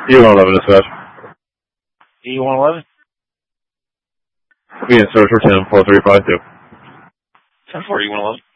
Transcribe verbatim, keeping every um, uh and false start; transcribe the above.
E one eleven dispatch. E one eleven? Be in service for ten four three five two. ten four E one eleven.